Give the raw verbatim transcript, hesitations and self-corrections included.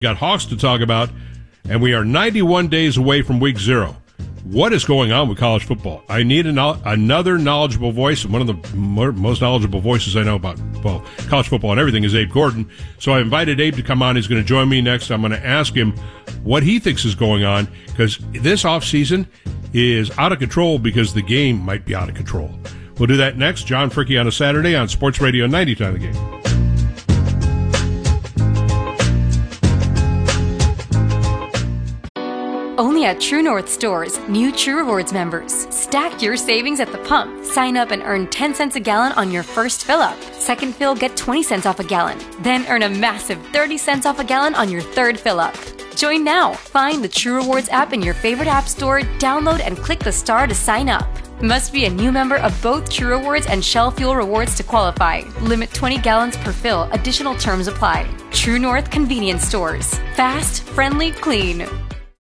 Got Hawks to talk about, and we are ninety-one days away from week zero. What is going on with college football? I need a no- another knowledgeable voice, and one of the more, most knowledgeable voices I know about, well, college football and everything is Abe Gordon. So I invited Abe to come on. He's going to join me next. I'm going to ask him what he thinks is going on, because this offseason is out of control because the game might be out of control. We'll do that next. John Fricke on a Saturday on Sports Radio ninety Time the Game. Only at True North stores, new True Rewards members. Stack your savings at the pump. Sign up and earn ten cents a gallon on your first fill-up. Second fill, get twenty cents off a gallon. Then earn a massive thirty cents off a gallon on your third fill-up. Join now. Find the True Rewards app in your favorite app store, download and click the star to sign up. Must be a new member of both True Rewards and Shell Fuel Rewards to qualify. Limit twenty gallons per fill. Additional terms apply. True North Convenience Stores. Fast, friendly, clean.